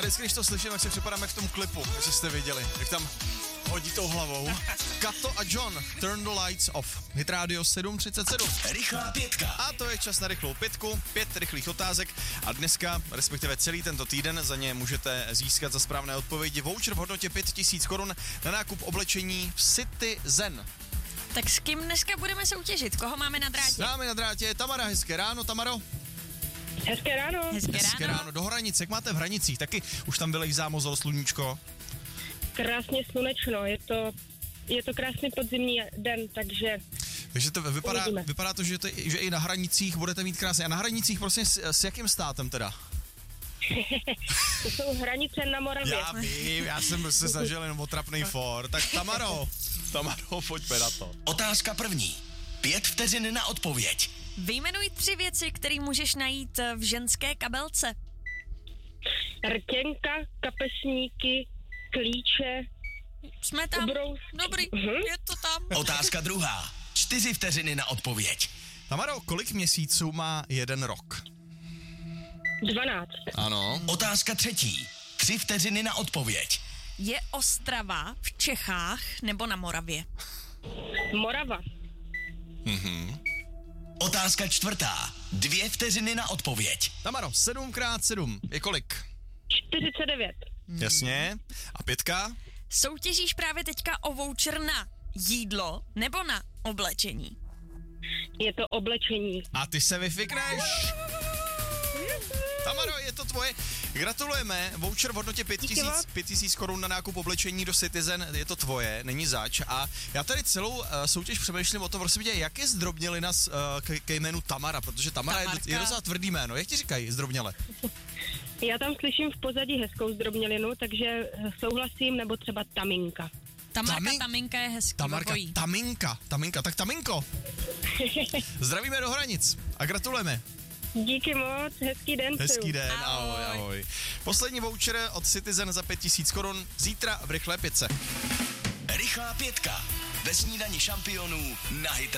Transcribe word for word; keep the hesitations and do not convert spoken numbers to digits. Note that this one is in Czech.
vždycky, když to slyším, tak si připadám jak v tom klipu, jestli jste viděli, jak tam hodí tou hlavou. Kato a John, Turn the Lights Off. Hit Radio sedm třicet sedm. Rychlá pětka. A to je čas na rychlou pětku, pět rychlých otázek a dneska, respektive celý tento týden, za ně můžete získat za správné odpovědi voucher v hodnotě pět tisíc korun na nákup oblečení v Citizen. Tak s kým dneska budeme soutěžit? Koho máme na drátě? S námi na drátě je Tamara, hezké ráno, Tamaro. Hezké ráno. Hezké, Hezké ráno. ráno. Do Hranic, jak máte v Hranicích? Taky už tam vylejzá mozol sluníčko. Krásně slunečno, je to, je to krásný podzimní den, takže... Takže to vypadá, Uvidíme. vypadá to, že, to, že i na Hranicích budete mít krásně. A na Hranicích prostě s, s jakým státem teda? To jsou hranice na Moravě. Já vím, já jsem se snažil jenom o trapnej for. Tak Tamaro, Tamaro, pojďme na to. Otázka první. Pět vteřin na odpověď. Vyjmenuj tři věci, které můžeš najít v ženské kabelce. Rtěnka, kapesníky, klíče, Jsme tam. Obrous. Dobrý, Mhm. je to tam. Otázka druhá. Čtyři vteřiny na odpověď. Tamaro, kolik měsíců má jeden rok? dvanáct. Ano. Otázka třetí. Tři vteřiny na odpověď. Je Ostrava v Čechách nebo na Moravě? Morava. Otázka čtvrtá. Dvě vteřiny na odpověď. Tamaro, sedm krát sedm je kolik? čtyřicet devět. Jasně. A pětka? Soutěžíš právě teďka o voucher na jídlo nebo na oblečení? Je to oblečení. A ty se vyfikneš. Tamaro, je to tvoje. Gratulujeme. Voucher v hodnotě pět tisíc korun na nákup oblečení do Citizen. Je to tvoje, není zač. A já tady celou uh, soutěž přemýšlím o tom, prosím tě, jak je zdrobnělina s, uh, ke, ke jménu Tamara, protože Tamara je, Tamarka. je docela tvrdý jméno. Jak ti říkají zdrobněle? Já tam slyším v pozadí hezkou zdrobnělinu, takže souhlasím, nebo třeba Taminka. Tamarka, Tamin- Taminka je hezký. Tamarka, obojí. Taminka, Taminka, tak Taminko. Zdravíme do Hranic a gratulujeme. Díky moc, hezký den. Hezký přeju. den, ahoj, Ahoj. ahoj. Poslední voucher od Citizen za pět tisíc korun zítra v rychlé pětce. Rychlá pětka. Ve snídani šampionů na Hit